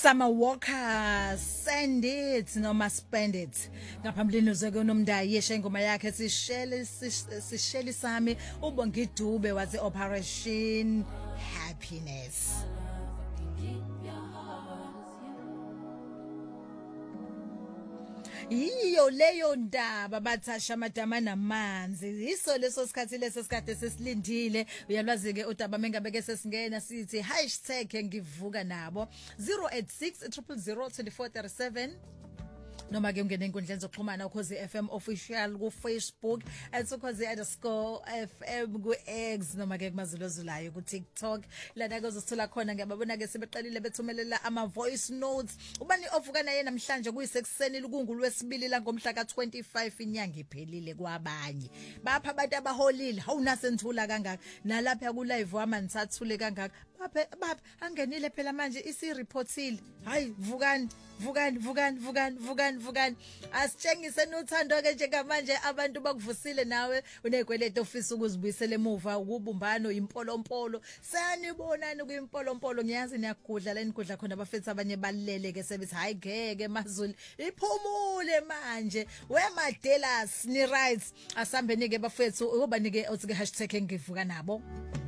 Summer Walker, Send It noma Spend It. Ngaphambilini uzeke unomndayi yesha ingoma yakhe sisheli sami uBongidube wathi Operation Happiness. Iyo leyo ndaba bathasha madama namanzi iso leso sikhathi leso sikade sesilindile uyalwazi ke udaba mengabeke sesingena sithi #ngivuka nabo 086 0002437 noma ke ungene enkundleni zokuxhumana ukhozi FM official ku Facebook @ukhozi_FM ku X noma ke kumazulozulayo ku TikTok lana ke uzosithola khona ngiyababona ke sebeqalile bethumelela ama voice notes ubani ovuka naye namhlanje kuyisekuseni lungulwesibili la ngomhla ka25 inyanga iphelile kwabanye bapha abantu abaholile awunasenthula kangaka nalapha ku live wama nithathule kangaka bapha angenile phela manje isireportile hayi vukani asitshengise nothando ke njengamanje abantu bakuvusile nawe unekwelete ofisa ukuzibuyisela emuva ukubumbano impolompolo sanibonani kuimpolompolo ngiyazi niyagudla la inkudla khona bafethu abanye balele ke sebethi hayi ngeke mazulu iphumule manje wemadelas ni rights asambeni ke bafethu ubanike uthi ke #ngivuka nabo